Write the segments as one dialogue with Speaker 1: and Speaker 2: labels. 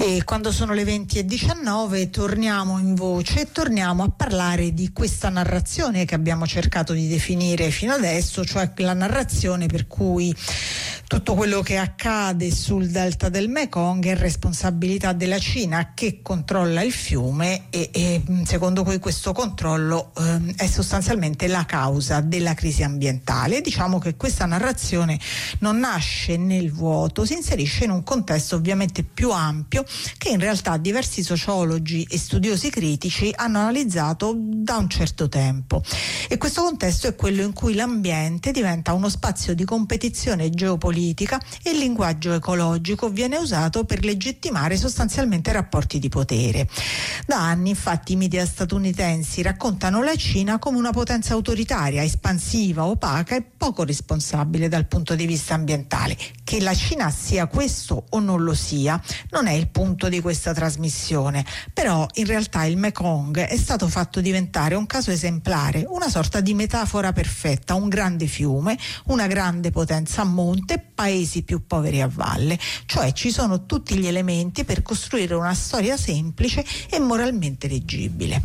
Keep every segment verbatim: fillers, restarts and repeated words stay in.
Speaker 1: E quando sono le venti e diciannove torniamo in voce e torniamo a parlare di questa narrazione che abbiamo cercato di definire fino adesso, cioè la narrazione per cui tutto quello che accade sul delta del Mekong è responsabilità della Cina, che controlla il fiume e, e secondo cui questo controllo eh, è sostanzialmente la causa della crisi ambientale. Diciamo che questa narrazione non nasce nel vuoto, si inserisce in un contesto ovviamente più ampio che in realtà diversi sociologi e studiosi critici hanno analizzato da un certo tempo, e questo contesto è quello in cui l'ambiente diventa uno spazio di competizione geopolitica e il linguaggio ecologico viene usato per legittimare sostanzialmente rapporti di potere. Da anni infatti i media statunitensi raccontano la Cina come una potenza autoritaria, espansiva, opaca e poco responsabile dal punto di vista ambientale. Che la Cina sia questo o non lo sia non è il punto di questa trasmissione, però in realtà il Mekong è stato fatto diventare un caso esemplare, una sorta di metafora perfetta, un grande fiume, una grande potenza a monte, paesi più poveri a valle, cioè ci sono tutti gli elementi per costruire una storia semplice e moralmente leggibile.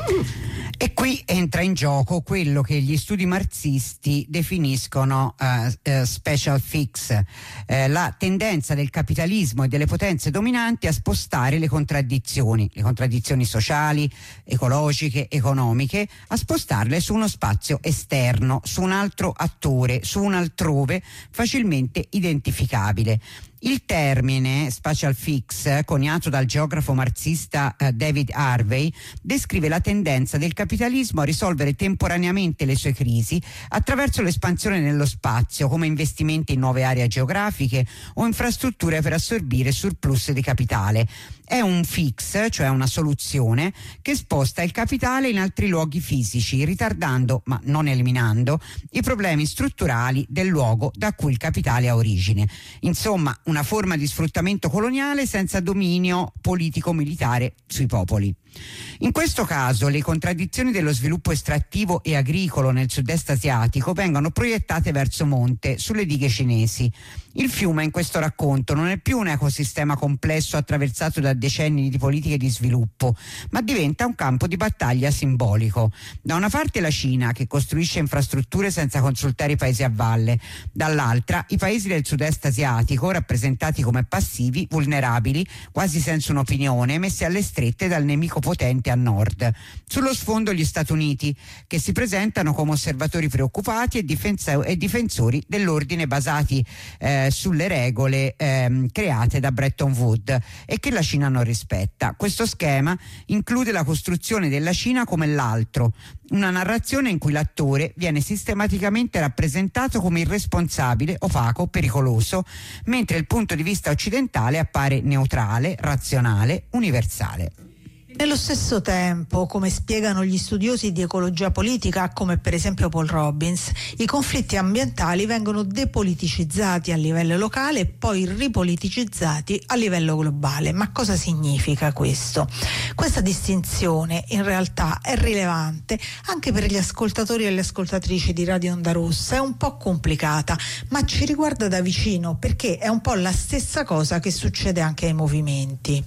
Speaker 2: E qui entra in gioco quello che gli studi marxisti definiscono uh, uh, special fix, uh, la tendenza del capitalismo e delle potenze dominanti a spostare le contraddizioni, le contraddizioni sociali, ecologiche, economiche, a spostarle su uno spazio esterno, su un altro attore, su un altrove facilmente identificabile. Il termine special fix, coniato dal geografo marxista eh, David Harvey, descrive la tendenza del capitalismo a risolvere temporaneamente le sue crisi attraverso l'espansione nello spazio, come investimenti in nuove aree geografiche o infrastrutture per assorbire surplus di capitale. È un fix, cioè una soluzione, che sposta il capitale in altri luoghi fisici, ritardando, ma non eliminando, i problemi strutturali del luogo da cui il capitale ha origine. Insomma, una forma di sfruttamento coloniale senza dominio politico-militare sui popoli. In questo caso le contraddizioni dello sviluppo estrattivo e agricolo nel sud-est asiatico vengono proiettate verso monte, sulle dighe cinesi. Il fiume in questo racconto non è più un ecosistema complesso attraversato da decenni di politiche di sviluppo, ma diventa un campo di battaglia simbolico. Da una parte la Cina, che costruisce infrastrutture senza consultare i paesi a valle, dall'altra i paesi del sud-est asiatico, rappresentati come passivi, vulnerabili, quasi senza un'opinione, messi alle strette dal nemico potente a nord. Sullo sfondo gli Stati Uniti, che si presentano come osservatori preoccupati e, difenso- e difensori dell'ordine basati eh, sulle regole ehm, create da Bretton Woods e che la Cina non rispetta. Questo schema include la costruzione della Cina come l'altro, una narrazione in cui l'attore viene sistematicamente rappresentato come irresponsabile, opaco, pericoloso, mentre il punto di vista occidentale appare neutrale, razionale, universale.
Speaker 1: Nello stesso tempo, come spiegano gli studiosi di ecologia politica, come per esempio Paul Robbins, i conflitti ambientali vengono depoliticizzati a livello locale e poi ripoliticizzati a livello globale. Ma cosa significa questo? Questa distinzione in realtà è rilevante anche per gli ascoltatori e le ascoltatrici di Radio Onda Rossa, è un po' complicata, ma ci riguarda da vicino perché è un po' la stessa cosa che succede anche ai movimenti.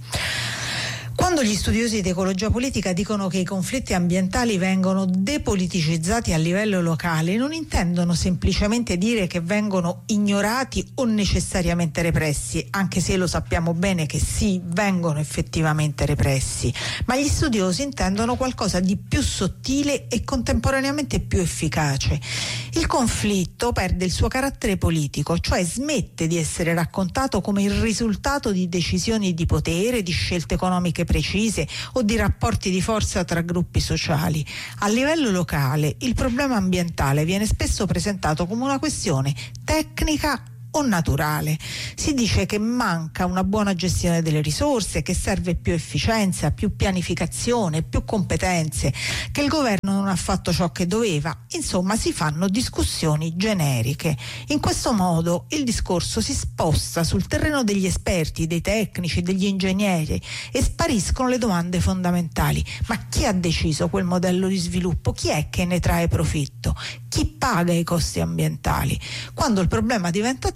Speaker 1: Quando gli studiosi di ecologia politica dicono che i conflitti ambientali vengono depoliticizzati a livello locale, non intendono semplicemente dire che vengono ignorati o necessariamente repressi, anche se lo sappiamo bene che sì, vengono effettivamente repressi, ma gli studiosi intendono qualcosa di più sottile e contemporaneamente più efficace. Il conflitto perde il suo carattere politico, cioè smette di essere raccontato come il risultato di decisioni di potere, di scelte economiche precise o di rapporti di forza tra gruppi sociali. A livello locale il problema ambientale viene spesso presentato come una questione tecnica o naturale. Si dice che manca una buona gestione delle risorse, che serve più efficienza, più pianificazione, più competenze, che il governo non ha fatto ciò che doveva. Insomma, si fanno discussioni generiche. In questo modo il discorso si sposta sul terreno degli esperti, dei tecnici, degli ingegneri e spariscono le domande fondamentali. Ma chi ha deciso quel modello di sviluppo? Chi è che ne trae profitto? Chi paga i costi ambientali? Quando il problema diventa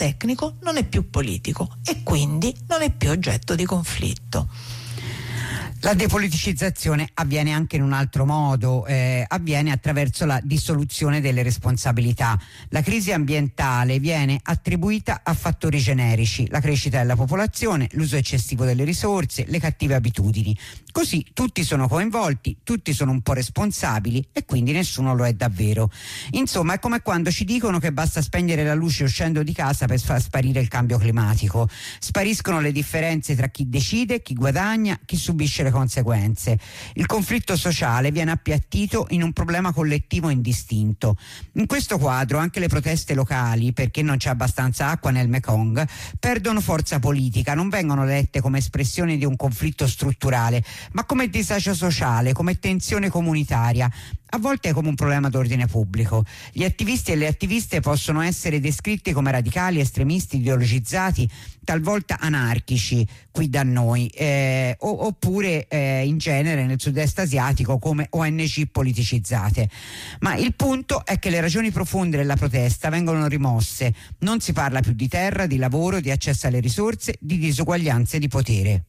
Speaker 1: tecnico non è più politico e quindi non è più oggetto di conflitto.
Speaker 2: La depoliticizzazione avviene anche in un altro modo, eh, avviene attraverso la dissoluzione delle responsabilità. La crisi ambientale viene attribuita a fattori generici: la crescita della popolazione, l'uso eccessivo delle risorse, le cattive abitudini. Così tutti sono coinvolti, tutti sono un po' responsabili e quindi nessuno lo è davvero. Insomma, è come quando ci dicono che basta spegnere la luce uscendo di casa per far sparire il cambio climatico. Spariscono le differenze tra chi decide, chi guadagna, chi subisce le conseguenze. Il conflitto sociale viene appiattito in un problema collettivo indistinto. In questo quadro anche le proteste locali, perché non c'è abbastanza acqua nel Mekong, perdono forza politica, non vengono lette come espressioni di un conflitto strutturale, ma come disagio sociale, come tensione comunitaria, a volte come un problema d'ordine pubblico. Gli attivisti e le attiviste possono essere descritti come radicali, estremisti, ideologizzati, talvolta anarchici qui da noi, eh, o, oppure eh, in genere nel sud-est asiatico come O N G politicizzate. Ma il punto è che le ragioni profonde della protesta vengono rimosse. Non si parla più di terra, di lavoro, di accesso alle risorse, di disuguaglianze di potere.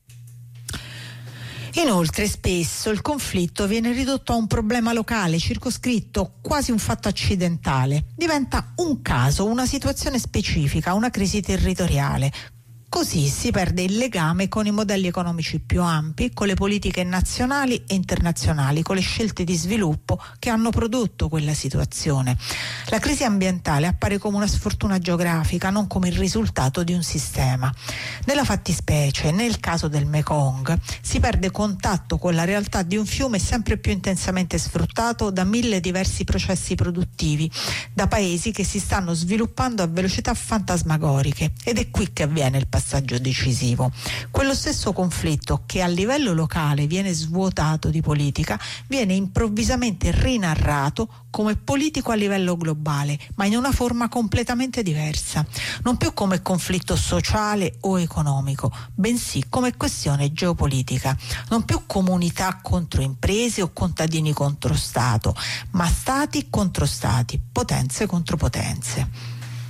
Speaker 1: Inoltre spesso il conflitto viene ridotto a un problema locale, circoscritto, quasi un fatto accidentale. Diventa un caso, una situazione specifica, una crisi territoriale. Così si perde il legame con i modelli economici più ampi, con le politiche nazionali e internazionali, con le scelte di sviluppo che hanno prodotto quella situazione. La crisi ambientale appare come una sfortuna geografica, non come il risultato di un sistema. Nella fattispecie, nel caso del Mekong, si perde contatto con la realtà di un fiume sempre più intensamente sfruttato da mille diversi processi produttivi, da paesi che si stanno sviluppando a velocità fantasmagoriche, ed è qui che avviene il passaggio decisivo. Quello stesso conflitto che a livello locale viene svuotato di politica viene improvvisamente rinarrato come politico a livello globale, ma in una forma completamente diversa, non più come conflitto sociale o economico, bensì come questione geopolitica, non più comunità contro imprese o contadini contro Stato, ma stati contro stati, potenze contro potenze.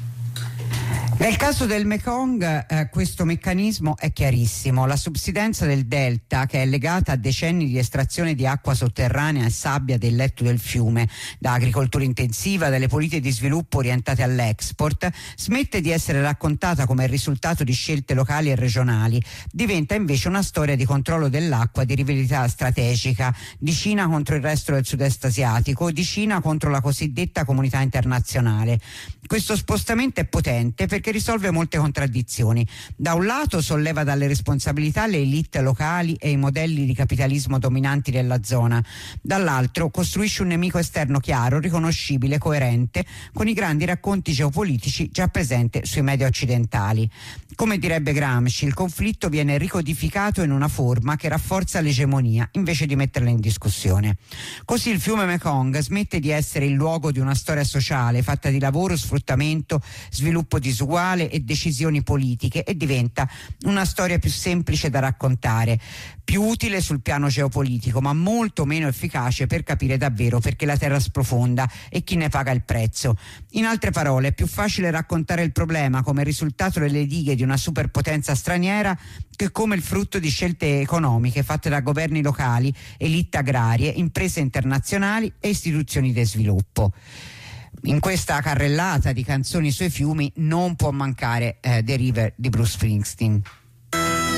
Speaker 2: Nel caso del Mekong eh, questo meccanismo è chiarissimo. La subsidenza del delta, che è legata a decenni di estrazione di acqua sotterranea e sabbia del letto del fiume, da agricoltura intensiva, dalle politiche di sviluppo orientate all'export, smette di essere raccontata come il risultato di scelte locali e regionali, diventa invece una storia di controllo dell'acqua di rivalità strategica, di Cina contro il resto del sud-est asiatico, di Cina contro la cosiddetta comunità internazionale. Questo spostamento è potente perché risolve molte contraddizioni. Da un lato solleva dalle responsabilità le elite locali e i modelli di capitalismo dominanti della zona, dall'altro costruisce un nemico esterno chiaro, riconoscibile, coerente con i grandi racconti geopolitici già presenti sui media occidentali. Come direbbe Gramsci, il conflitto viene ricodificato in una forma che rafforza l'egemonia invece di metterla in discussione. Così il fiume Mekong smette di essere il luogo di una storia sociale fatta di lavoro, sfruttamento, sviluppo disuguale e decisioni politiche e diventa una storia più semplice da raccontare, più utile sul piano geopolitico, ma molto meno efficace per capire davvero perché la terra sprofonda e chi ne paga il prezzo. In altre parole, è più facile raccontare il problema come risultato delle dighe di una superpotenza straniera che come il frutto di scelte economiche fatte da governi locali, elite agrarie, imprese internazionali e istituzioni di sviluppo. In questa carrellata di canzoni sui fiumi non può mancare eh, The River di Bruce Springsteen.